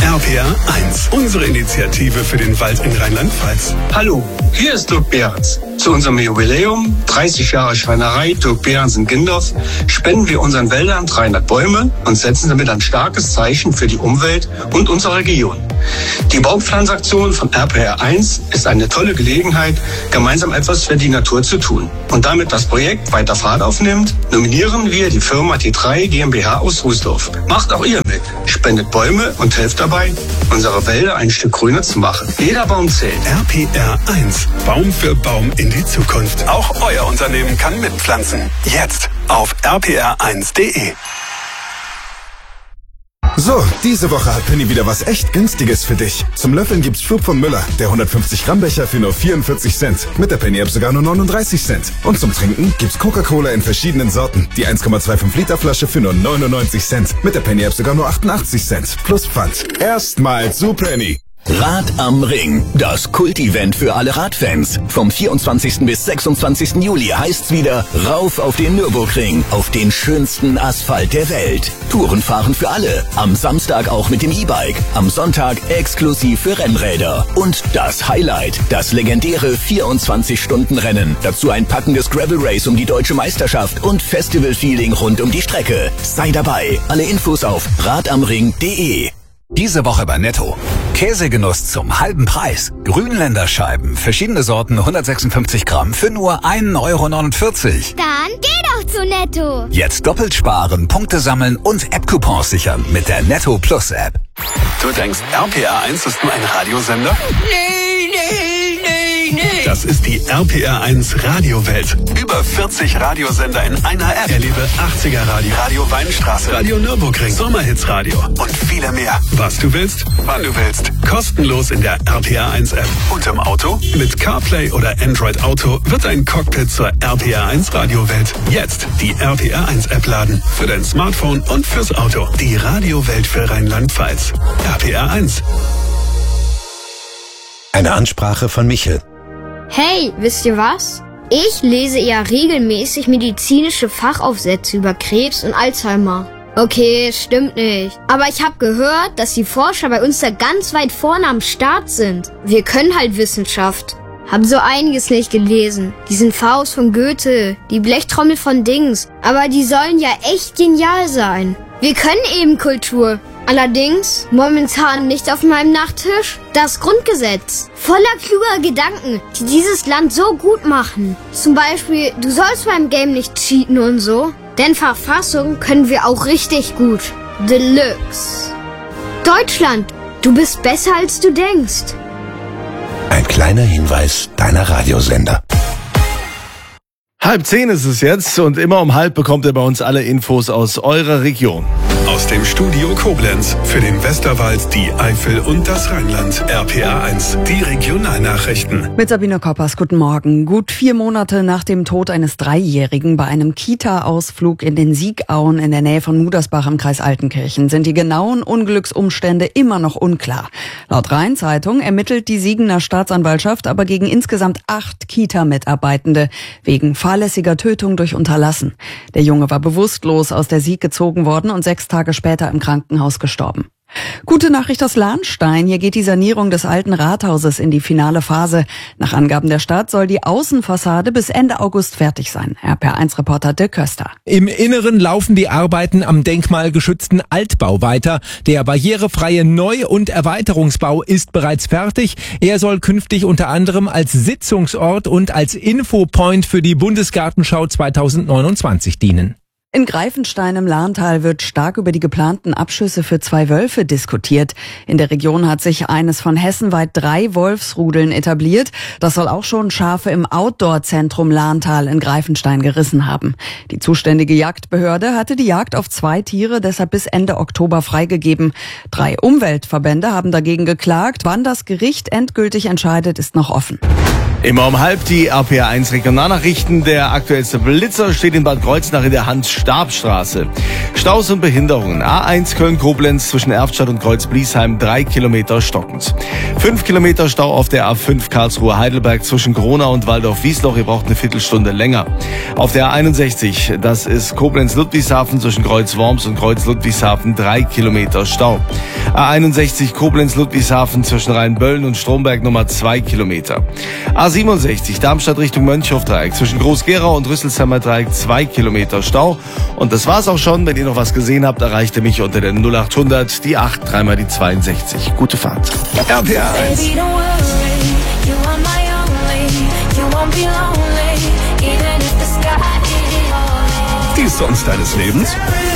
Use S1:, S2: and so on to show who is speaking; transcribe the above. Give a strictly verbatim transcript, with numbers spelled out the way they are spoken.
S1: R P R eins, unsere Initiative für den Wald in Rheinland-Pfalz.
S2: Hallo, hier ist Dirk Behrens. Zu unserem Jubiläum, dreißig Jahre Schreinerei Dirk Behrens in Gindorf, spenden wir unseren Wäldern dreihundert Bäume und setzen damit ein starkes Zeichen für die Umwelt und unsere Region. Die Baumpflanzaktion von R P R eins ist eine tolle Gelegenheit, gemeinsam etwas für die Natur zu tun. Und damit das Projekt weiter Fahrt aufnimmt, nominieren wir die Firma T drei GmbH aus Rußdorf. Macht auch ihr mit. Spendet Bäume und helft dabei, unsere Wälder ein Stück grüner zu machen. Jeder Baum zählt.
S1: R P R eins. Baum für Baum in die Zukunft. Auch euer Unternehmen kann mitpflanzen. Jetzt auf r p r eins punkt d e.
S3: So, diese Woche hat Penny wieder was echt Günstiges für dich. Zum Löffeln gibt's Schub von Müller, der hundertfünfzig Gramm Becher für nur vierundvierzig Cent. Mit der Penny App sogar nur neununddreißig Cent. Und zum Trinken gibt's Coca-Cola in verschiedenen Sorten. Die eins Komma fünfundzwanzig Liter Flasche für nur neunundneunzig Cent. Mit der Penny App sogar nur achtundachtzig Cent. Plus Pfand. Erstmal zu Penny.
S4: Rad am Ring, das Kult-Event für alle Radfans. Vom vierundzwanzigsten bis sechsundzwanzigsten Juli heißt's wieder rauf auf den Nürburgring, auf den schönsten Asphalt der Welt. Touren fahren für alle. Am Samstag auch mit dem E-Bike. Am Sonntag exklusiv für Rennräder. Und das Highlight, das legendäre vierundzwanzig-Stunden-Rennen. Dazu ein packendes Gravel Race um die deutsche Meisterschaft und Festival-Feeling rund um die Strecke. Sei dabei. Alle Infos auf radamring punkt de.
S5: Diese Woche bei Netto. Käsegenuss zum halben Preis. Grünländerscheiben, verschiedene Sorten, hundertsechsundfünfzig Gramm für nur ein Euro neunundvierzig.
S6: Dann geh doch zu Netto.
S5: Jetzt doppelt sparen, Punkte sammeln und App-Coupons sichern mit der Netto Plus App.
S1: Du denkst, R P R eins ist nur ein Radiosender?
S6: Nee, nee, nee, nee.
S1: Das ist die R P R eins Radiowelt. Über vierzig Radiosender in einer App. Erlebe achtziger Radio, Radio Weinstraße, Radio Nürburgring, Sommerhitsradio und viele mehr. Was du willst, wann du willst. Kostenlos in der R P R eins App. Und im Auto? Mit CarPlay oder Android Auto wird ein Cockpit zur R P R eins Radiowelt. Jetzt die R P R eins App laden. Für dein Smartphone und fürs Auto. Die Radiowelt für Rheinland-Pfalz. R P R eins.
S7: Eine Ansprache von Michel.
S8: Hey, wisst ihr was? Ich lese ja regelmäßig medizinische Fachaufsätze über Krebs und Alzheimer. Okay, stimmt nicht. Aber ich habe gehört, dass die Forscher bei uns da ganz weit vorne am Start sind. Wir können halt Wissenschaft. Hab so einiges nicht gelesen. Diesen Faust von Goethe, die Blechtrommel von Dings. Aber die sollen ja echt genial sein. Wir können eben Kultur. Allerdings momentan nicht auf meinem Nachttisch das Grundgesetz. Voller kluger Gedanken, die dieses Land so gut machen. Zum Beispiel, du sollst beim Game nicht cheaten und so. Denn Verfassung können wir auch richtig gut. Deluxe. Deutschland, du bist besser als du denkst.
S7: Ein kleiner Hinweis deiner Radiosender.
S9: Halb zehn ist es jetzt und immer um halb bekommt ihr bei uns alle Infos aus eurer Region.
S1: Aus dem Studio Koblenz für den Westerwald, die Eifel und das Rheinland. R P R eins, die Regionalnachrichten.
S10: Mit Sabine Koppers, guten Morgen. Gut vier Monate nach dem Tod eines Dreijährigen bei einem Kita-Ausflug in den Siegauen in der Nähe von Mudersbach im Kreis Altenkirchen sind die genauen Unglücksumstände immer noch unklar. Laut Rhein-Zeitung ermittelt die Siegener Staatsanwaltschaft aber gegen insgesamt acht Kita-Mitarbeitende wegen fahrlässiger Tötung durch Unterlassen. Der Junge war bewusstlos aus der Sieg gezogen worden und sechs Tage später im Krankenhaus gestorben. Gute Nachricht aus Lahnstein. Hier geht die Sanierung des alten Rathauses in die finale Phase. Nach Angaben der Stadt soll die Außenfassade bis Ende August fertig sein. R P R eins Reporter Dirk Köster.
S11: Im Inneren laufen die Arbeiten am denkmalgeschützten Altbau weiter. Der barrierefreie Neu- und Erweiterungsbau ist bereits fertig. Er soll künftig unter anderem als Sitzungsort und als Infopoint für die Bundesgartenschau zweitausendneunundzwanzig dienen.
S10: In Greifenstein im Lahntal wird stark über die geplanten Abschüsse für zwei Wölfe diskutiert. In der Region hat sich eines von hessenweit drei Wolfsrudeln etabliert. Das soll auch schon Schafe im Outdoor-Zentrum Lahntal in Greifenstein gerissen haben. Die zuständige Jagdbehörde hatte die Jagd auf zwei Tiere deshalb bis Ende Oktober freigegeben. Drei Umweltverbände haben dagegen geklagt. Wann das Gericht endgültig entscheidet, ist noch offen.
S9: Immer um halb die R P R eins Regionalnachrichten. Der aktuellste Blitzer steht in Bad Kreuznach in der Hans-Stab-Straße. Staus und Behinderungen. A eins Köln-Koblenz zwischen Erftstadt und Kreuz-Bliesheim drei Kilometer stockend. Fünf Kilometer Stau auf der A fünf Karlsruhe-Heidelberg zwischen Gronau und Waldorf-Wiesloch. Ihr braucht eine Viertelstunde länger. Auf der A einundsechzig, das ist Koblenz-Ludwigshafen zwischen Kreuz-Worms und Kreuz-Ludwigshafen drei Kilometer Stau. A einundsechzig Koblenz-Ludwigshafen zwischen Rheinböllen und Stromberg Nummer zwei Kilometer. A siebenundsechzig Darmstadt Richtung Mönchhof-Dreieck zwischen Groß-Gerau und Rüsselsheimer Dreieck zwei Kilometer Stau. Und das war's auch schon. Wenn ihr noch was gesehen habt, erreicht ihr mich unter der null achthundert, die acht, dreimal die zweiundsechzig. Gute Fahrt. R P R eins.
S1: Die Songs deines Lebens?